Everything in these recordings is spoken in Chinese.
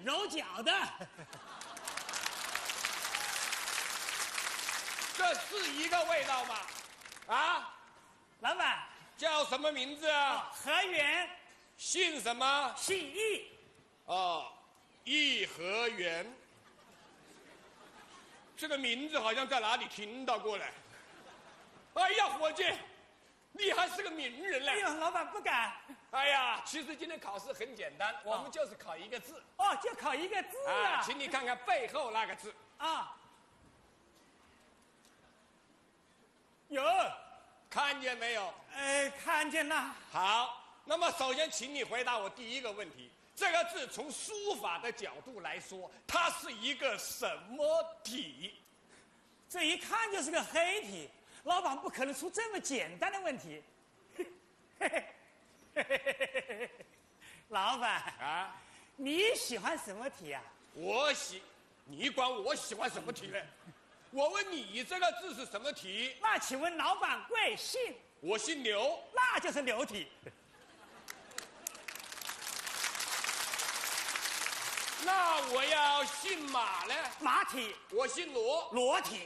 揉脚的。 这是一个味道吗？啊， 老板叫什么名字啊？ 何源， 姓什么？ 姓易。 哦，颐和园。这个名字好像在哪里听到过来。哎呀，伙计，你还是个名人嘞！ 哎呦，老板不敢。 哎呀，其实今天考试很简单，我们就是考一个字。 哦，就考一个字啊！ 请你看看背后那个字。 啊，有， 看见没有？ 看见了。 好，那么首先请你回答我第一个问题：这个字从书法的角度来说，它是一个什么体？ 这一看就是个黑体，老板不可能出这么简单的问题。老板啊， 你喜欢什么体啊？ 你管我喜欢什么体呢？我问你，这个字是什么体？ 那请问老板贵姓？ 我姓刘， 那就是刘体。 那我要姓马呢？ 马体。 我姓罗， 裸体。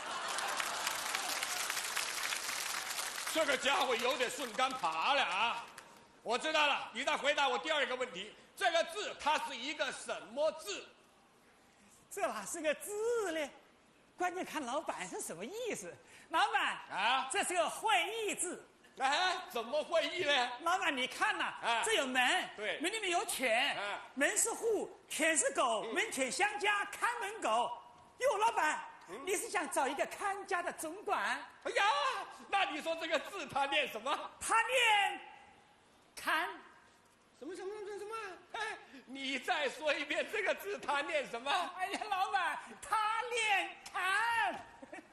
这个家伙有点顺杆爬了啊！我知道了，你再回答我第二个问题：这个字它是一个什么字？ 这哪是个字呢？关键看老板是什么意思。老板啊， 这是个会意字。 哎，怎么会意呢？ 老板，你看呐，这有门， 对， 门里面有犬，门是户，犬是狗，门犬相加，看门狗。哟，老板，你是想找一个看家的总管？ 哎呀，那你说这个字它念什么？ 他念看。 什么？哎，你再说一遍这个字它念什么？ 哎呀，老板，他念看。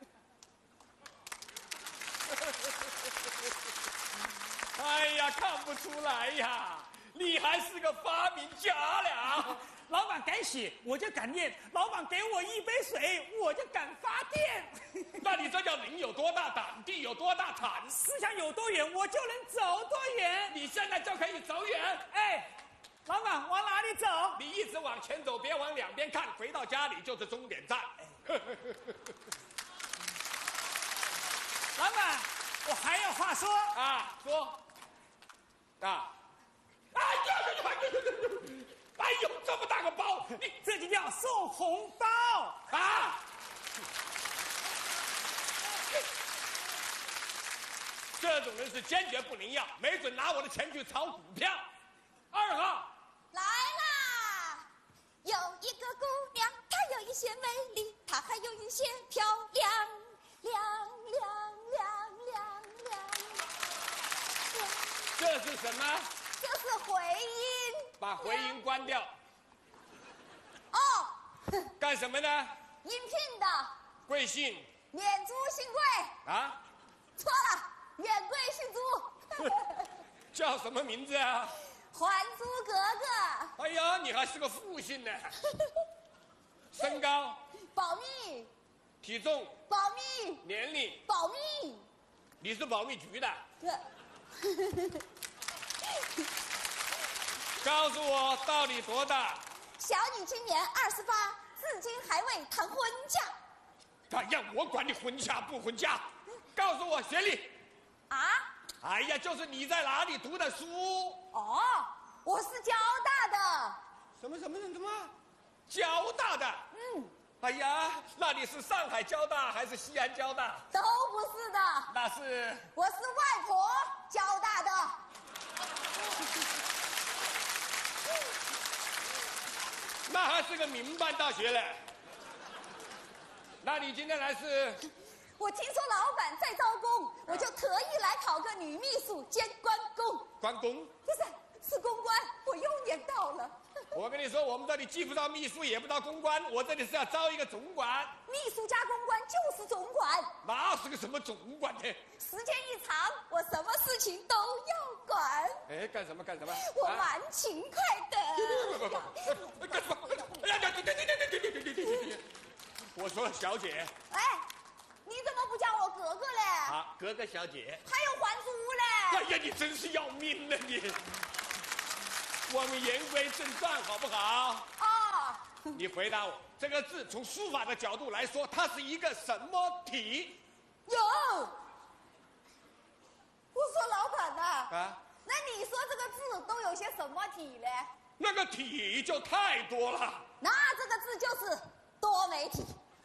哎呀，看不出来呀，你还是个发明家了。 老板敢写，我就敢念；老板给我一杯水，我就敢发电。 那你这叫人有多大胆，地有多大产。 思想有多远，我就能走多远。 你现在就可以走远。 哎，老板往哪里走？ 你一直往前走，别往两边看，回到家里就是终点站。 老板，我还有话说啊，说啊！哎呦，这么大个包，你这就叫送红包啊！这种人是坚决不能要，没准拿我的钱去炒股票。2号来啦！有一个姑娘，她有一些美丽，她还有一些漂亮， 这是什么？ 这是回音。 把回音关掉。 哦。 干什么呢？ 应聘的。 贵姓？ 免租姓贵。 啊？ 错了，免贵姓租。 叫什么名字啊？ 还租格格。 哎呀，你还是个复姓呢。身高？ 保密。 体重？ 保密。 年龄？ 保密。 你是保密局的？告诉我到底多大？ 小女今年28，至今还未谈婚嫁。 哎呀，我管你婚嫁不婚嫁，告诉我学历。 啊？ 哎呀，就是你在哪里读的书？ 哦，我是交大的。 什么？交大的？哎呀，那你是上海交大还是西安交大？ 都不是的。 那是？ 我是外婆交大的。 那还是个民办大学嘞。那你今天来是？ 我听说老板在招工，我就特意来考个女秘书兼关公。 关公？ 不是公关，我又念到了。 我跟你说，我们这里既不招秘书，也不招公关，我这里是要招一个总管。 秘书加公关就是总管。 哪是个什么总管呢？ 时间一长，我什么事情都要管。 哎，干什么？ 我蛮勤快的。 干什么？哎呀，对！我说小姐。 哎，你怎么不叫我格格嘞？ 啊，格格小姐。 还有还租嘞？ 哎呀，你真是要命了你！我们言归正传，好不好？ 哦。 你回答我，这个字从书法的角度来说，它是一个什么体？ 有。我说老板呐， 啊， 那你说这个字都有些什么体呢？ 那个体就太多了。 那这个字就是多媒体。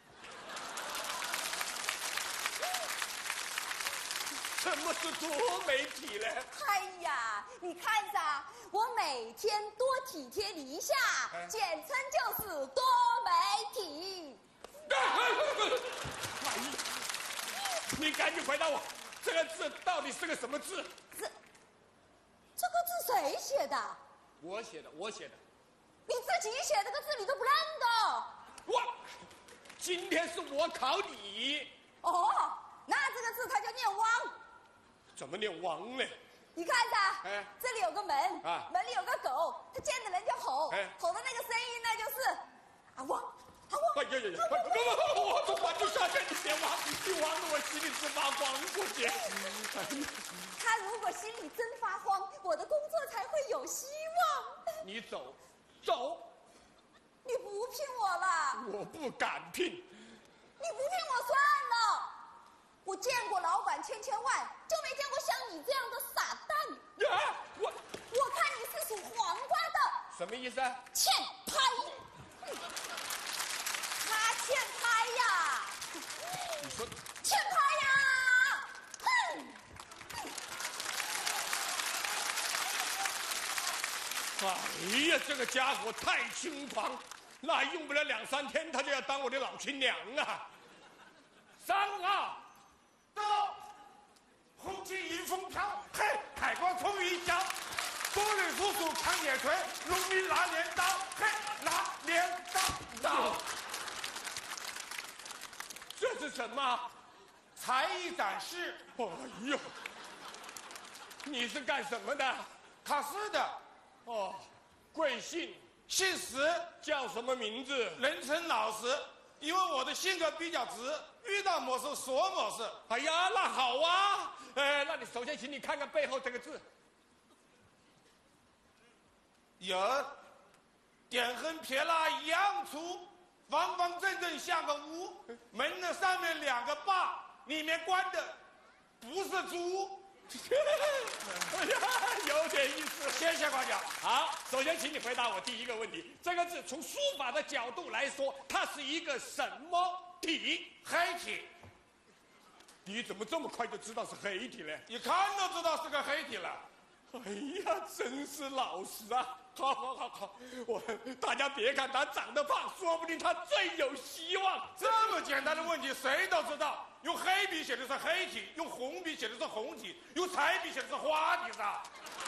什么是多媒体呢？ 哎呀，你看噻，我每天多体贴你一下，简称就是多媒体。 哎呀，你赶紧回答我，这个字到底是个什么字？ 这个字谁写的？ 我写的，我写的。 你自己写这个字你都不认得？ 我，今天是我考你。 哦，那这个字它就念汪。 怎么念汪呢？ 你看噻， 哎， 这里有个门， 啊， 门里有个狗，它见着人就吼， 哎， 吼的那个声音呢就是啊汪，啊汪。 哎呀呀呀！我都管不下去，你别汪，你汪得我心里直发慌，过节。 他如果心里真发慌，我的工作才会有希望。 你走，走。 你不聘我了？ 我不敢聘。 你不聘我算了。我见过老板千万，就没见过像你这样的傻蛋。 呀，我看你是属黄瓜的。 什么意思啊？ 欠拍。他欠拍呀。 你说欠拍呀！哼。 哎呀，这个家伙太轻狂，那用不了2、3天，他就要当我的老亲娘啊！3号， 走，红旗迎风飘，嘿，海光冲雨脚，多吕叔叔扛野锤，农民拿镰刀，嘿，拿镰刀。 这是什么？ 才艺展示。 哎呦，你是干什么的？ 考试的。 哦，贵姓？ 姓石， 叫什么名字？ 人称老石，因为我的性格比较直，遇到某事说某事。 哎呀，那好啊。那你首先请你看看背后这个字。 有，点横撇捺一样粗，方方正正像个屋，门的上面2个把，里面关的不是猪。 哎呀，有点意思。 谢谢夸奖。 好，首先请你回答我第一个问题：这个字从书法的角度来说，它是一个什么体？ 黑体。 你怎么这么快就知道是黑体呢？ 一看都知道是个黑体了。 哎呀，真是老实啊！好，大家别看他长得胖，说不定他最有希望。 这么简单的问题谁都知道，用黑笔写的是黑体，用红笔写的是红体，用彩笔写的是花体噻。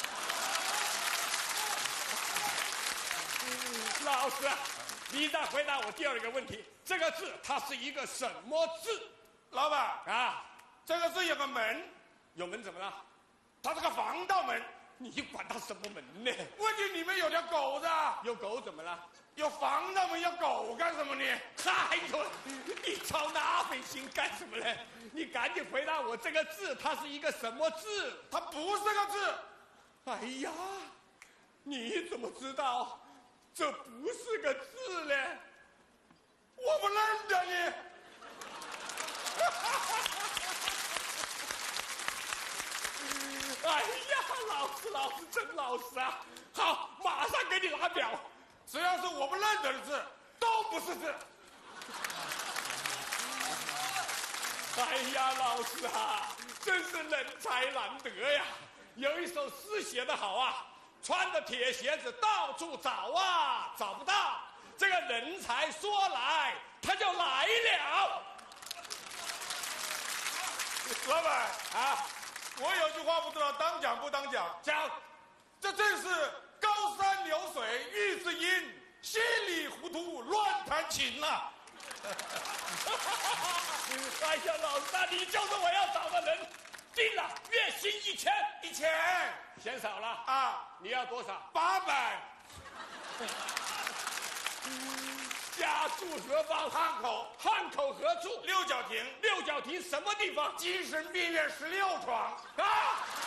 老师，你再回答我第2个问题：这个字它是一个什么字？ 老板啊， 这个字有个门， 有门怎么了？ 它是个防盗门。 你管它什么门呢？ 问题里面有条狗的。 有狗怎么了？ 有防盗门，有狗干什么呢？ 哎呦，你操那份心干什么呢？你赶紧回答我，这个字它是一个什么字？ 它不是个字。 哎呀，你怎么知道这不是个字呢？ 我不认得你。 哎呀，老师真老实啊！好，马上给你拿表。 只要是我不认得的字，都不是字。 哎呀，老师啊，真是人才难得呀！有一首诗写得好啊，穿着铁鞋子到处找啊，找不到。这个人才说来，他就来了。 老板啊，我有句话不知道当讲不当讲。 讲， 这正是高山流水遇知音，稀里糊涂乱弹琴呐。 哎呀，老三，你就是我要找的人。定了，月薪1000。 1000， 嫌少了啊？ 你要多少 ？800。 家住何方？ 汉口。 汉口何处？ 六角亭。 六角亭什么地方？ 精神病院16床。 啊！